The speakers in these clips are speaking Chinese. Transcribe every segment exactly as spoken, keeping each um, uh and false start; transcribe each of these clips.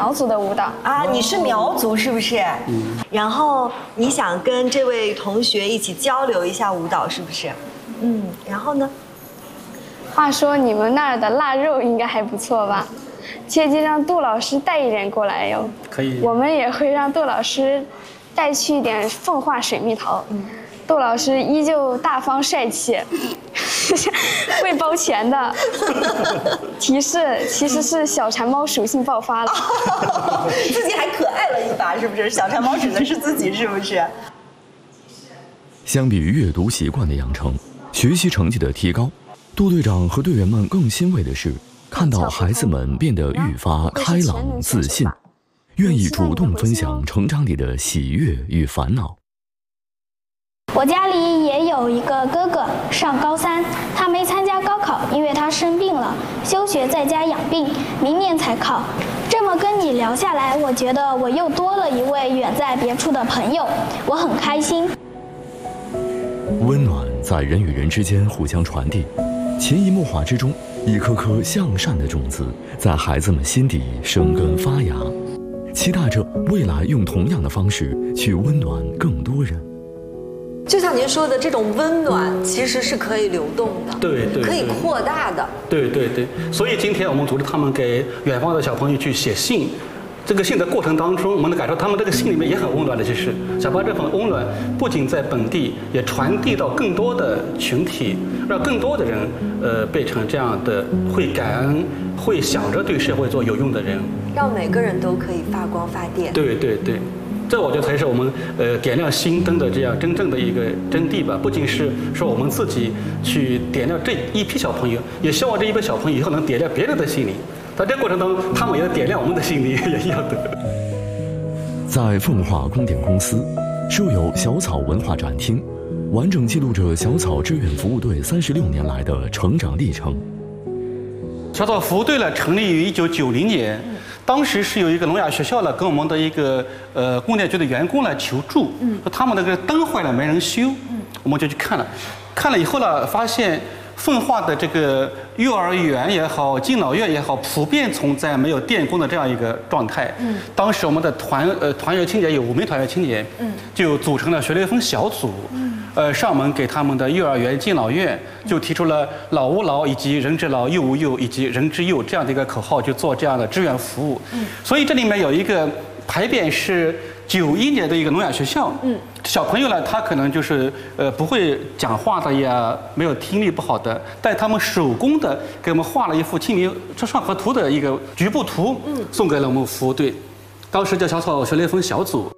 苗族的舞蹈啊，你是苗族是不是？嗯。然后你想跟这位同学一起交流一下舞蹈是不是？嗯。然后呢？ 话说你们那儿的腊肉应该还不错吧？切记让杜老师带一点过来哟。 可以。 我们也会让杜老师带去一点凤化水蜜桃。嗯。杜老师依旧大方帅气，会包钱的。提示其实是小馋猫属性爆发了， 自己还可爱了一把，是不是？小馋猫指的是自己，是不是？ 相比于阅读习惯的养成，学习成绩的提高，杜队长和队员们更欣慰的是，看到孩子们变得愈发开朗自信，愿意主动分享成长里的喜悦与烦恼。 我家里也有一个哥哥，上高三，他没参加高考，因为他生病了，休学在家养病，明年才考。这么跟你聊下来，我觉得我又多了一位远在别处的朋友，我很开心。 温暖在人与人之间互相传递，潜移默化之中，一颗颗向善的种子在孩子们心底生根发芽，期待着未来用同样的方式去温暖更多人。 就像您说的，这种温暖其实是可以流动的， 对 对, 对， 可以扩大的。 对对对，所以今天我们组织他们给远方的小朋友去写信，这个信的过程当中，我们能感受他们这个信里面也很温暖的。其实想把这份温暖不仅在本地，也传递到更多的群体，让更多的人呃变成这样的会感恩、会想着对社会做有用的人， 让每个人都可以发光发电。 对对对。这我觉得才是我们呃点亮心灯的这样真正的一个真谛吧。不仅是说我们自己去点亮这一批小朋友，也希望这一批小朋友以后能点亮别人的心灵。在这个过程当中，他们也点亮我们的心灵，也一样的。 在奉化宫典公司设有小草文化展厅，完整记录着小草志愿服务队三十六年来的成长历程。 小草服务队呢，成立于一九九零年。当时是有一个聋哑学校呢，跟我们的一个呃供电局的员工来求助，嗯，说他们那个灯坏了没人修，嗯，我们就去看了，看了以后呢，发现奉化的这个幼儿园也好，敬老院也好，普遍存在没有电工的这样一个状态。嗯，当时我们的团呃团员青年有五名团员青年，嗯，就组成了学雷锋小组，嗯。呃，上门给他们的幼儿园、敬老院就提出了“老吾老”以及“人之老，幼吾幼”以及“人之幼”这样的一个口号，就做这样的志愿服务。嗯，所以这里面有一个牌匾是九一年的一个聋哑学校。嗯，小朋友呢，他可能就是呃不会讲话的呀，没有听力不好的，但他们手工的给我们画了一幅清明上河图的一个局部图，嗯，送给了我们服务队，当时叫小草学雷锋小组。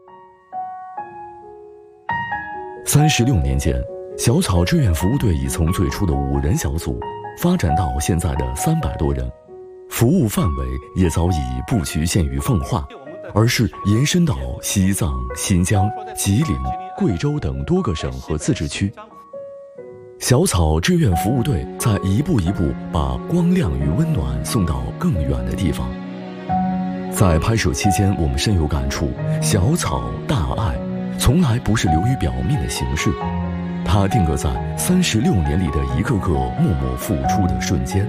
三十六年间，小草志愿服务队已从最初的五人小组发展到现在的三百多人，服务范围也早已不局限于奉化，而是延伸到西藏、新疆、吉林、贵州等多个省和自治区。小草志愿服务队在一步一步把光亮与温暖送到更远的地方。在拍摄期间，我们深有感触，小草大爱从来不是流于表面的形式，它定格在三十六年里的一个个默默付出的瞬间。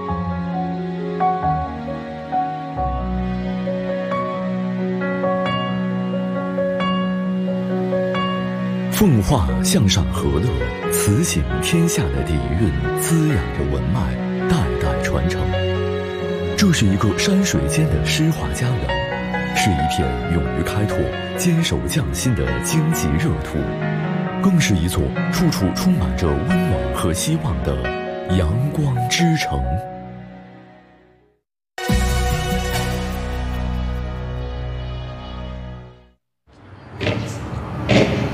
奉化向上和乐，慈行天下的底蕴滋养着文脉，代代传承。这是一个山水间的诗画家园，是一片勇于开拓、坚守匠心的经济热土，更是一座处处充满着温暖和希望的阳光之城。